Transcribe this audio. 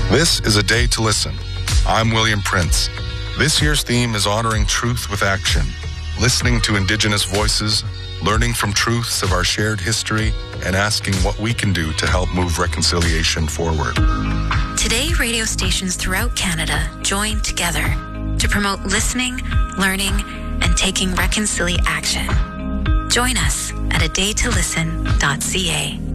This is A Day to Listen. I'm William Prince. This year's theme is honoring truth with action, listening to Indigenous voices, learning from truths of our shared history, and asking what we can do to help move reconciliation forward. Today, radio stations throughout Canada join together to promote listening, learning, and taking reconciliation action. Join us at adaytolisten.ca.